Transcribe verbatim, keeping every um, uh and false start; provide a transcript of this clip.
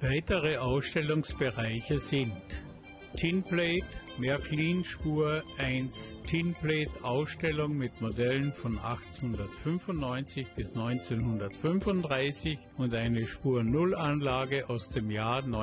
Weitere Ausstellungsbereiche sind Tinplate, Märklin-Spur eins Tinplate-Ausstellung mit Modellen von achtzehnhundertfünfundneunzig bis neunzehnhundertfünfunddreißig und eine Spur null Anlage aus dem Jahr